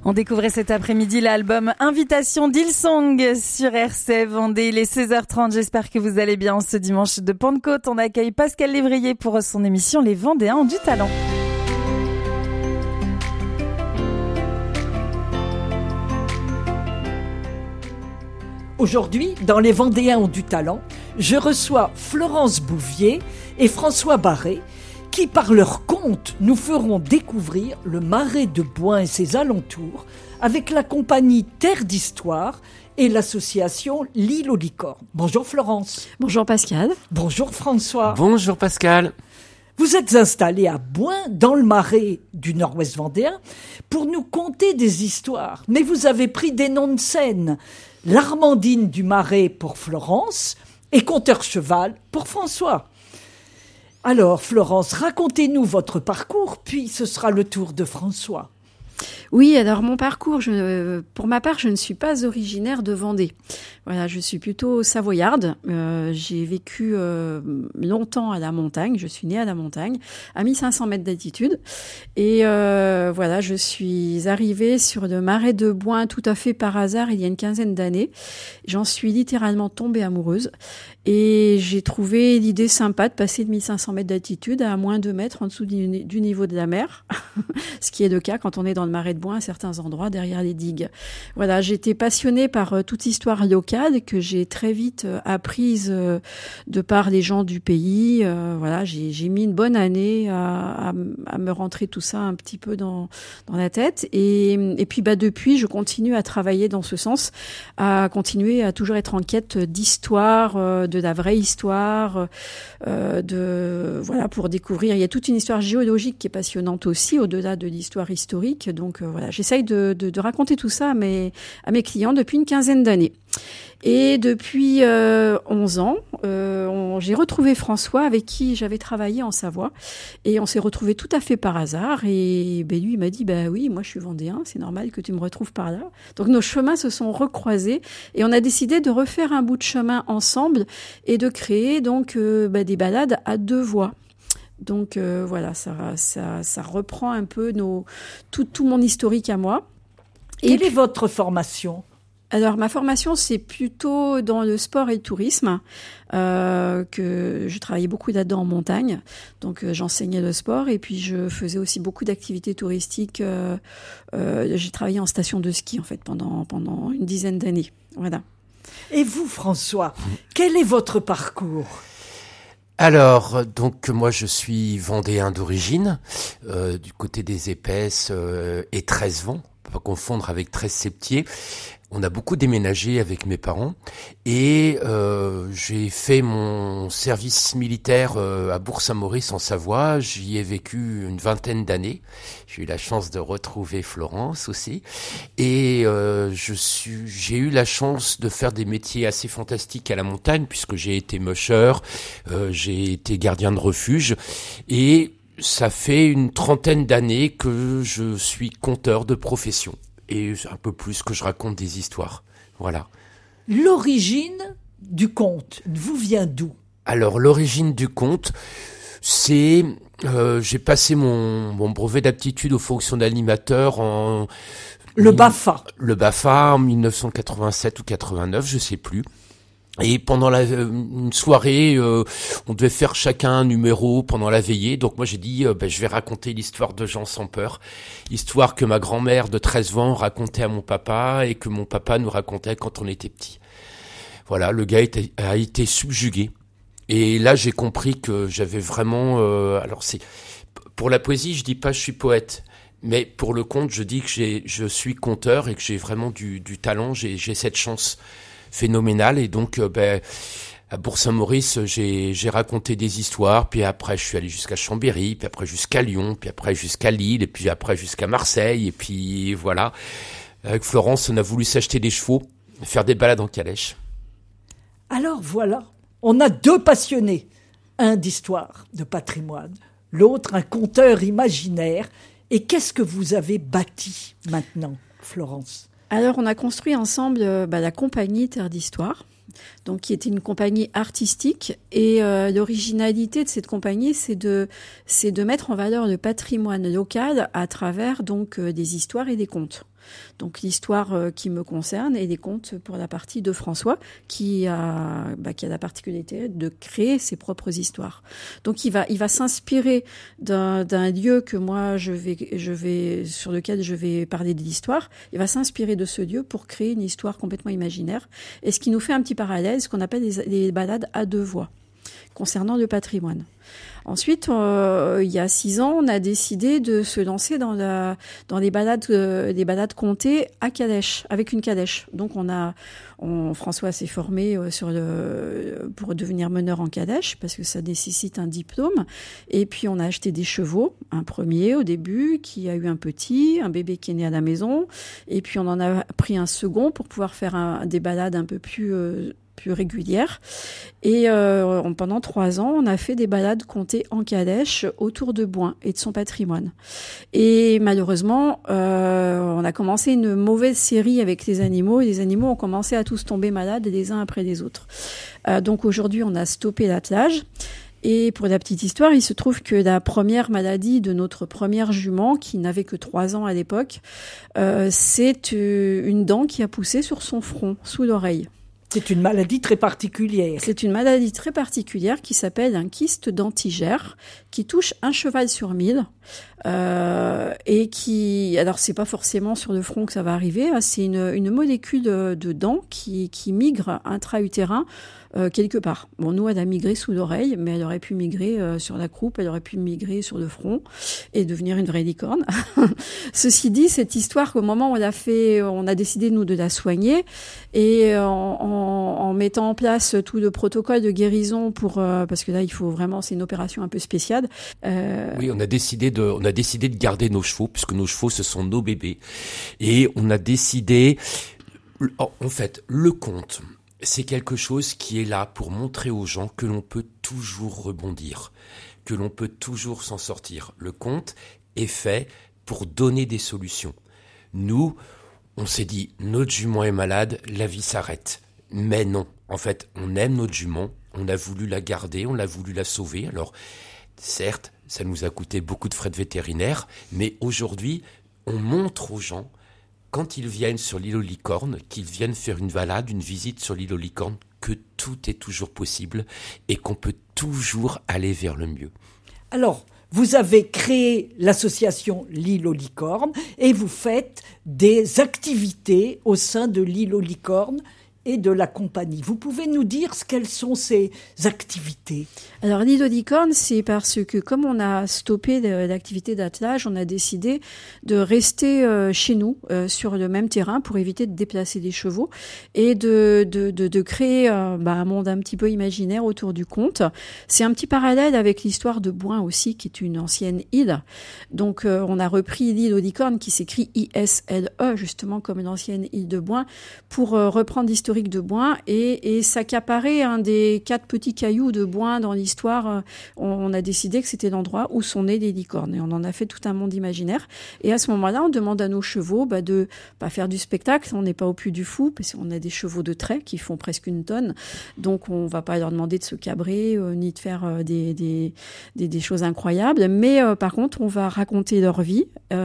On découvrait cet après-midi l'album Invitation d'Hillsong sur RCF Vendée. Il est 16h30. J'espère que vous allez bien. Ce dimanche de Pentecôte, on accueille Pascal Lévrier pour son émission Les Vendéens ont du talent. Aujourd'hui, dans Les Vendéens ont du talent, je reçois Florence Bouvier et François Barré qui, par leurs contes, nous feront découvrir le Marais de Bouin et ses alentours avec la compagnie Terre d'Histoire et l'association L'Île aux Licornes. Bonjour Florence. Bonjour Pascal. Bonjour François. Bonjour Pascal. Vous êtes installés à Bouin, dans le Marais du Nord-Ouest vendéen, pour nous conter des histoires. Mais vous avez pris des noms de scène. L'Armandine du Marais pour Florence et Conteur Cheval pour François. Alors, Florence, racontez-nous votre parcours, puis ce sera le tour de François. Oui, alors mon parcours, pour ma part, je ne suis pas originaire de Vendée. Voilà, je suis plutôt savoyarde. J'ai vécu longtemps à la montagne. Je suis née à la montagne, à 1500 mètres d'altitude. Et voilà, je suis arrivée sur le Marais de Bouin tout à fait par hasard il y a une quinzaine d'années. J'en suis littéralement tombée amoureuse. Et j'ai trouvé l'idée sympa de passer de 1500 mètres d'altitude à moins 2 mètres en dessous du niveau de la mer. Ce qui est le cas quand on est dans le Marais de Bouin à certains endroits derrière les digues. Voilà, j'étais passionnée par toute histoire locale que j'ai très vite apprise de par les gens du pays. Voilà, j'ai mis une bonne année à me rentrer tout ça un petit peu dans la tête. Et puis depuis, je continue à travailler dans ce sens, à continuer à toujours être en quête d'histoire, de la vraie histoire, voilà, pour découvrir. Il y a toute une histoire géologique qui est passionnante aussi, au-delà de l'histoire historique. Donc voilà, j'essaye de raconter tout ça à mes clients depuis une quinzaine d'années. Et depuis 11 ans, j'ai retrouvé François avec qui j'avais travaillé en Savoie. Et on s'est retrouvés tout à fait par hasard. Et lui, il m'a dit, oui, moi je suis vendéen, c'est normal que tu me retrouves par là. Donc nos chemins se sont recroisés et on a décidé de refaire un bout de chemin ensemble et de créer donc des balades à 2 voix. Donc voilà, ça reprend un peu tout mon historique à moi. Quelle est votre formation ? Alors ma formation, c'est plutôt dans le sport et le tourisme, que je travaillais beaucoup là-dedans en montagne. Donc j'enseignais le sport et puis je faisais aussi beaucoup d'activités touristiques. J'ai travaillé en station de ski en fait pendant une dizaine d'années. Voilà. Et vous, François, quel est votre parcours ? Alors, donc moi je suis vendéen d'origine, du côté des Épaisses et Treize-Vents, pas confondre avec Treize-Septiers. On a beaucoup déménagé avec mes parents et j'ai fait mon service militaire à Bourg-Saint-Maurice en Savoie. J'y ai vécu une 20aine d'années. J'ai eu la chance de retrouver Florence aussi et j'ai eu la chance de faire des métiers assez fantastiques à la montagne puisque j'ai été musher, j'ai été gardien de refuge et ça fait une 30aine d'années que je suis conteur de profession. Et un peu plus que je raconte des histoires. Voilà. L'origine du conte vous vient d'où ? Alors, l'origine du conte, c'est... j'ai passé mon brevet d'aptitude aux fonctions d'animateur en... Le BAFA. Le BAFA en 1987 ou 89, je sais plus. Et pendant une soirée, on devait faire chacun un numéro pendant la veillée. Donc moi j'ai dit, je vais raconter l'histoire de Jean sans peur, histoire que ma grand-mère de Treize-Vents racontait à mon papa et que mon papa nous racontait quand on était petit. Voilà, le gars a été subjugué. Et là j'ai compris que j'avais vraiment... alors c'est pour la poésie, je dis pas je suis poète. Mais pour le conte, je dis que je suis conteur et que j'ai vraiment du talent, j'ai cette chance phénoménal et donc à Bourg-Saint-Maurice j'ai raconté des histoires, puis après je suis allé jusqu'à Chambéry, puis après jusqu'à Lyon, puis après jusqu'à Lille et puis après jusqu'à Marseille et puis voilà. Avec Florence on a voulu s'acheter des chevaux, faire des balades en calèche. Alors voilà, on a 2 passionnés, un d'histoire, de patrimoine, l'autre un conteur imaginaire. Et qu'est-ce que vous avez bâti maintenant, Florence ? Alors, on a construit ensemble la compagnie Terre d'Histoire, donc qui était une compagnie artistique. Et l'originalité de cette compagnie, c'est de mettre en valeur le patrimoine local à travers donc des histoires et des contes. Donc l'histoire qui me concerne et des contes pour la partie de François qui a la particularité de créer ses propres histoires. Donc il va s'inspirer d'un lieu que moi je vais sur lequel je vais parler de l'histoire. Il va s'inspirer de ce lieu pour créer une histoire complètement imaginaire. Et ce qui nous fait un petit parallèle, ce qu'on appelle les balades à deux voix concernant le patrimoine. Ensuite, il y a 6 ans, on a décidé de se lancer dans les balades contées à calèche, avec une calèche. Donc François s'est formé pour devenir meneur en calèche parce que ça nécessite un diplôme. Et puis on a acheté des chevaux, un premier au début qui a eu un bébé qui est né à la maison. Et puis on en a pris un second pour pouvoir faire des balades un peu plus régulière. Et pendant 3 ans, on a fait des balades contées en calèche autour de Boing et de son patrimoine. Et malheureusement, on a commencé une mauvaise série avec les animaux, et les animaux ont commencé à tous tomber malades les uns après les autres. Donc aujourd'hui, on a stoppé l'attelage. Et pour la petite histoire, il se trouve que la première maladie de notre première jument, qui n'avait que 3 ans à l'époque, c'est une dent qui a poussé sur son front, sous l'oreille. C'est une maladie très particulière. C'est une maladie très particulière qui s'appelle un kyste dentigère, qui touche un cheval sur 1000. Alors c'est pas forcément sur le front que ça va arriver, hein, c'est une molécule de dent qui migre intra-utérin quelque part. Bon, nous, elle a migré sous l'oreille, mais elle aurait pu migrer sur la croupe, elle aurait pu migrer sur le front et devenir une vraie licorne. Ceci dit, cette histoire, au moment où on a décidé, nous, de la soigner, et en mettant en place tout le protocole de guérison parce que là, c'est une opération un peu spéciale. Oui, on a décidé de garder nos chevaux, puisque nos chevaux, ce sont nos bébés. Et on a décidé, en fait, le conte, c'est quelque chose qui est là pour montrer aux gens que l'on peut toujours rebondir, que l'on peut toujours s'en sortir. Le conte est fait pour donner des solutions. Nous, on s'est dit, notre jument est malade, la vie s'arrête. Mais non, en fait, on aime notre jument, on a voulu la garder, on a voulu la sauver. Alors, certes, ça nous a coûté beaucoup de frais de vétérinaire, mais aujourd'hui, on montre aux gens, quand ils viennent sur l'île aux licornes, qu'ils viennent faire une balade, une visite sur l'île aux licornes, que tout est toujours possible et qu'on peut toujours aller vers le mieux. Alors, vous avez créé l'association L'île aux licornes et vous faites des activités au sein de l'île aux licornes et de la compagnie. Vous pouvez nous dire quelles sont ces activités ? Alors, l'île aux licornes, c'est parce que comme on a stoppé l'activité d'attelage, on a décidé de rester chez nous, sur le même terrain, pour éviter de déplacer les chevaux et de créer un monde un petit peu imaginaire autour du conte. C'est un petit parallèle avec l'histoire de Boing aussi, qui est une ancienne île. Donc, on a repris l'île aux licornes, qui s'écrit I-S-L-E, justement comme l'ancienne île de Boing, pour reprendre l'historique de Boing et s'accaparer un des 4 petits cailloux de Boing dans l'histoire. On a décidé que c'était l'endroit où sont nées les licornes et on en a fait tout un monde imaginaire. Et à ce moment-là, on demande à nos chevaux de pas faire du spectacle. On n'est pas au Puy du Fou parce qu'on a des chevaux de trait qui font presque 1 tonne. Donc, on va pas leur demander de se cabrer ni de faire des choses incroyables. Mais par contre, on va raconter leur vie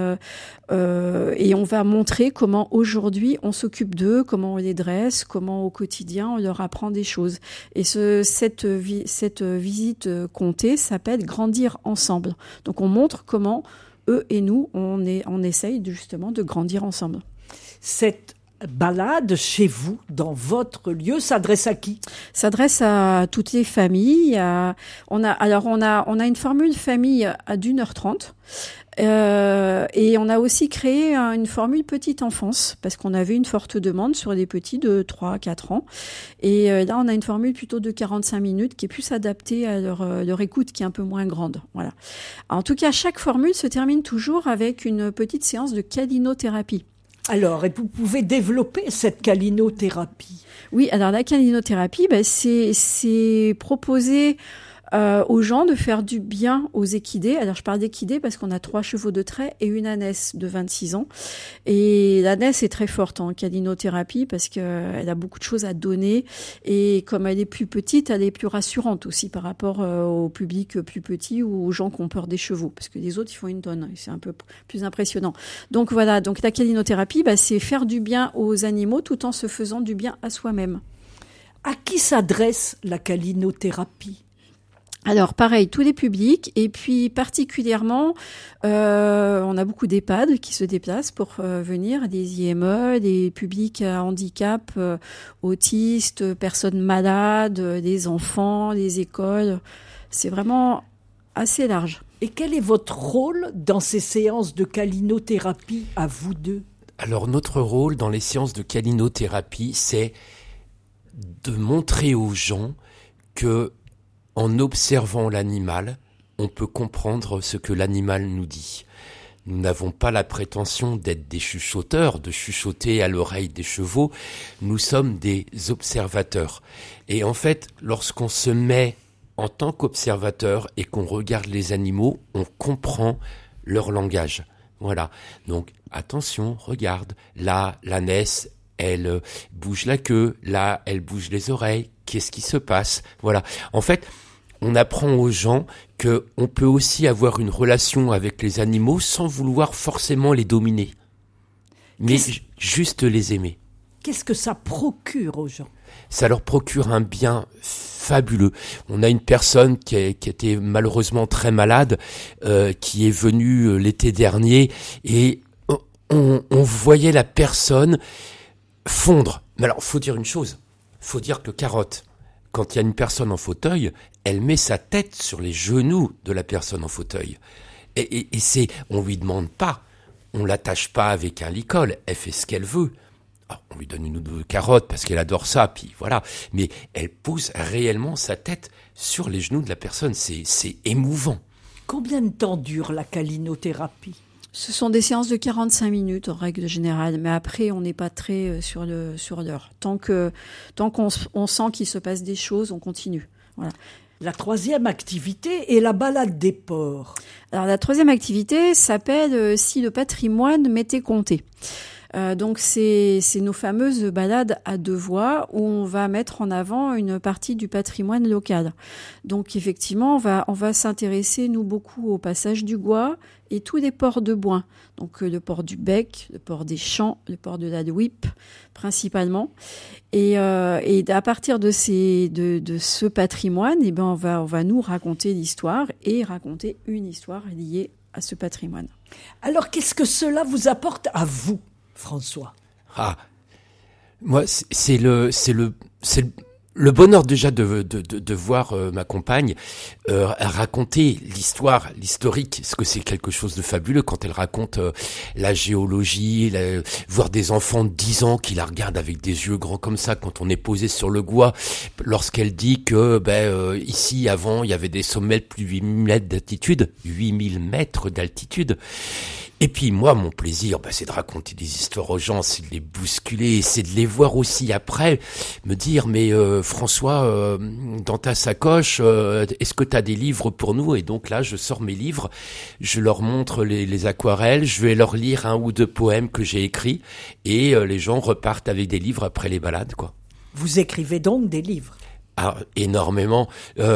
et on va montrer comment aujourd'hui on s'occupe d'eux, comment on les dresse, comment au quotidien on leur apprend des choses. Et cette visite contée s'appelle Grandir ensemble. Donc on montre comment eux et nous on essaye justement de grandir ensemble. Cette balade chez vous, dans votre lieu, s'adresse à qui ? S'adresse à toutes les familles. On a une formule famille à d'1h30. Et on a aussi créé une formule petite enfance parce qu'on avait une forte demande sur des petits de 3-4 ans. Et là, on a une formule plutôt de 45 minutes qui est plus adaptée à leur écoute, qui est un peu moins grande. Voilà. En tout cas, chaque formule se termine toujours avec une petite séance de calinothérapie. Alors, et vous pouvez développer cette calinothérapie ? Oui, alors la calinothérapie, c'est proposer aux gens de faire du bien aux équidés. Alors, je parle d'équidés parce qu'on a 3 chevaux de trait et une ânesse de 26 ans. Et l'ânesse est très forte en calinothérapie parce qu'elle a beaucoup de choses à donner. Et comme elle est plus petite, elle est plus rassurante aussi par rapport au public plus petit ou aux gens qui ont peur des chevaux. Parce que les autres, ils font une tonne. Et c'est un peu plus impressionnant. Donc voilà, donc la calinothérapie, c'est faire du bien aux animaux tout en se faisant du bien à soi-même. À qui s'adresse la calinothérapie ? Alors pareil, tous les publics, et puis particulièrement, on a beaucoup d'EHPAD qui se déplacent pour venir, des IME, des publics à handicap, autistes, personnes malades, des enfants, des écoles. C'est vraiment assez large. Et quel est votre rôle dans ces séances de calinothérapie à vous deux ? Alors notre rôle dans les séances de calinothérapie, c'est de montrer aux gens que en observant l'animal, on peut comprendre ce que l'animal nous dit. Nous n'avons pas la prétention d'être des chuchoteurs, de chuchoter à l'oreille des chevaux. Nous sommes des observateurs. Et en fait, lorsqu'on se met en tant qu'observateur et qu'on regarde les animaux, on comprend leur langage. Voilà. Donc, attention, regarde. Là, l'ânesse, elle bouge la queue. Là, elle bouge les oreilles. Qu'est-ce qui se passe? Voilà. En fait, on apprend aux gens que on peut aussi avoir une relation avec les animaux sans vouloir forcément les dominer, mais juste les aimer. Qu'est-ce que ça procure aux gens? Ça leur procure un bien fabuleux. On a une personne qui était malheureusement très malade, qui est venue l'été dernier, et on voyait la personne fondre. Mais alors, faut dire une chose. Faut dire que Carotte, quand il y a une personne en fauteuil, elle met sa tête sur les genoux de la personne en fauteuil. Et c'est, on lui demande pas, on l'attache pas avec un licol, elle fait ce qu'elle veut. Alors, on lui donne une ou deux carottes parce qu'elle adore ça, puis voilà. Mais elle pose réellement sa tête sur les genoux de la personne. C'est émouvant. Combien de temps dure la calinothérapie? Ce sont des séances de 45 minutes en règle générale, mais après on n'est pas très sur l'heure. Tant qu'on sent qu'il se passe des choses, on continue. Voilà. La troisième activité est la balade des porcs. Alors la troisième activité s'appelle Si le patrimoine m'était compté. Donc c'est nos fameuses balades à 2 voix où on va mettre en avant une partie du patrimoine local. Donc effectivement, on va s'intéresser nous beaucoup au passage du Gois et tous les ports de Boin. Donc le port du Bec, le port des Champs, le port de la Louipe principalement. Et à partir de ce patrimoine, on va nous raconter l'histoire et raconter une histoire liée à ce patrimoine. Alors qu'est-ce que cela vous apporte à vous, François? Moi, c'est le bonheur déjà de voir ma compagne raconter l'historique, parce que c'est quelque chose de fabuleux quand elle raconte la géologie, voir des enfants de 10 ans qui la regardent avec des yeux grands comme ça quand on est posé sur le Gois, lorsqu'elle dit que ici avant il y avait des sommets de plus de 8000 mètres d'altitude. Et puis moi, mon plaisir, c'est de raconter des histoires aux gens, c'est de les bousculer, c'est de les voir aussi après, me dire, mais François, dans ta sacoche, est-ce que tu as des livres pour nous? Et donc là, je sors mes livres, je leur montre les aquarelles, je vais leur lire 1 ou 2 poèmes que j'ai écrits, et les gens repartent avec des livres après les balades, quoi. Vous écrivez donc des livres? Ah, énormément.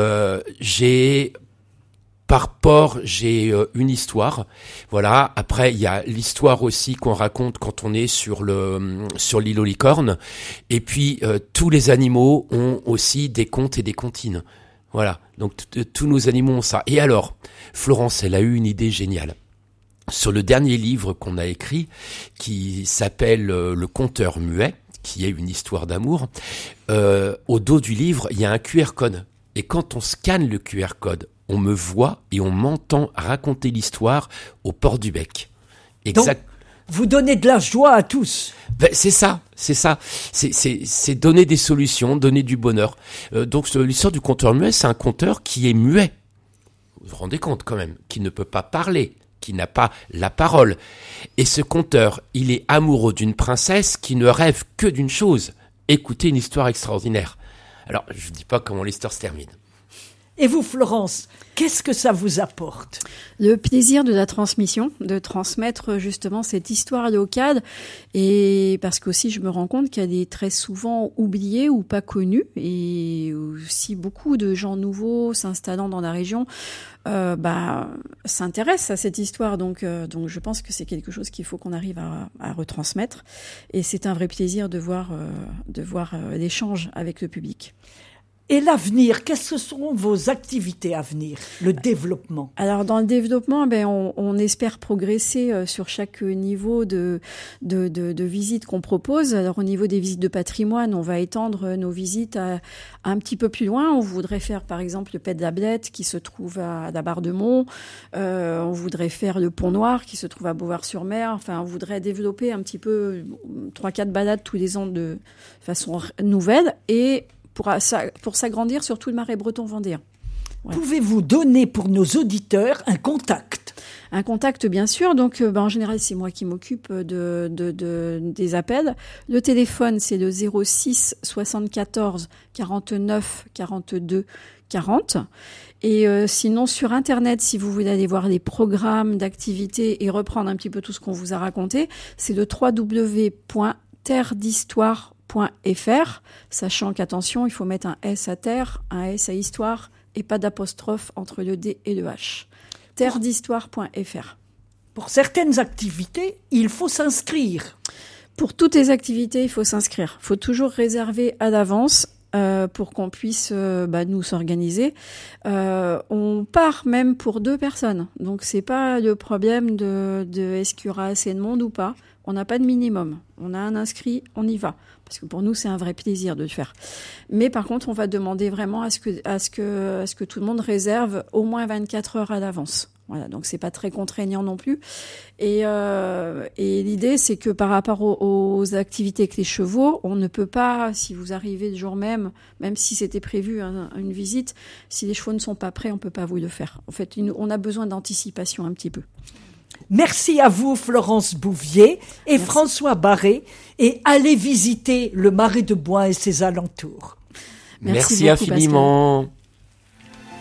Par port, j'ai une histoire. Voilà. Après, il y a l'histoire aussi qu'on raconte quand on est sur l'île aux licornes. Et puis, tous les animaux ont aussi des contes et des comptines. Voilà. Donc, tous nos animaux ont ça. Et alors, Florence, elle a eu une idée géniale. Sur le dernier livre qu'on a écrit, qui s'appelle Le conteur muet, qui est une histoire d'amour, au dos du livre, il y a un QR code. Et quand on scanne le QR code, on me voit et on m'entend raconter l'histoire au port du Bec. Exact. Donc, vous donnez de la joie à tous. C'est ça. C'est donner des solutions, donner du bonheur. Donc l'histoire du conteur muet, c'est un conteur qui est muet. Vous vous rendez compte quand même, qui ne peut pas parler, qui n'a pas la parole. Et ce conteur, il est amoureux d'une princesse qui ne rêve que d'une chose, écouter une histoire extraordinaire. Alors, je ne dis pas comment l'histoire se termine. Et vous, Florence, qu'est-ce que ça vous apporte? Le plaisir de la transmission, de transmettre justement cette histoire locale, et parce qu'aussi je me rends compte qu'elle est très souvent oubliée ou pas connue, et aussi beaucoup de gens nouveaux s'installant dans la région s'intéressent à cette histoire, donc je pense que c'est quelque chose qu'il faut qu'on arrive à retransmettre, et c'est un vrai plaisir de voir l'échange avec le public. Et l'avenir, qu'est-ce que seront vos activités à venir, le développement? Alors dans le développement, on espère progresser sur chaque niveau de visites qu'on propose. Alors au niveau des visites de patrimoine, on va étendre nos visites à un petit peu plus loin. On voudrait faire par exemple le Pet de la Blette qui se trouve à la Barre de Mont. On voudrait faire le Pont Noir qui se trouve à Beauvoir-sur-Mer. Enfin, on voudrait développer un petit peu 3-4 balades tous les ans de façon nouvelle, et pour s'agrandir sur tout le marais breton vendéen. Voilà. Pouvez-vous donner pour nos auditeurs un contact? Un contact, bien sûr. Donc, en général, c'est moi qui m'occupe des appels. Le téléphone, c'est le 06 74 49 42 40. Et sinon, sur Internet, si vous voulez aller voir les programmes d'activités et reprendre un petit peu tout ce qu'on vous a raconté, c'est le www.terredhistoire.fr, sachant qu'attention, il faut mettre un S à terre, un S à histoire et pas d'apostrophe entre le D et le H. terredhistoire.fr. Pour certaines activités, il faut s'inscrire. Pour toutes les activités, il faut s'inscrire. Il faut toujours réserver à l'avance pour qu'on puisse nous s'organiser. On part même pour 2 personnes. Donc, c'est pas le problème de est-ce qu'il y aura assez de monde ou pas. On n'a pas de minimum. On a un inscrit, on y va. Parce que pour nous, c'est un vrai plaisir de le faire. Mais par contre, on va demander vraiment à ce que tout le monde réserve au moins 24 heures à l'avance. Voilà, donc c'est pas très contraignant non plus. Et l'idée, c'est que par rapport aux activités avec les chevaux, on ne peut pas, si vous arrivez le jour même si c'était prévu une visite, si les chevaux ne sont pas prêts, on peut pas vous le faire. En fait, on a besoin d'anticipation un petit peu. Merci à vous, Florence Bouvier et Merci. François Barré, et allez visiter le Marais de Boing et ses alentours. Merci beaucoup, infiniment. Pascal.